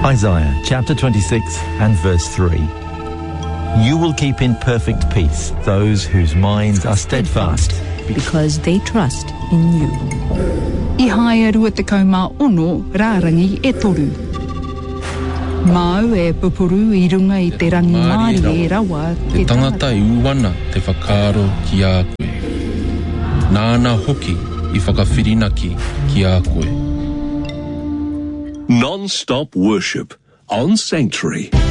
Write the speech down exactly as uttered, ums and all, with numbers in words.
Isaiah chapter twenty-six and verse three. You will keep in perfect peace those whose minds are steadfast, because they trust in you. I hae rua te kaumā ono rārangi e toru. Māu e pupuru i runga i te rangi māri e rawa te tangata i uwana te whakaaro ki a koe. Nāna hoki i whakawhirinaki ki a koe. Non-stop worship on Sanctuary.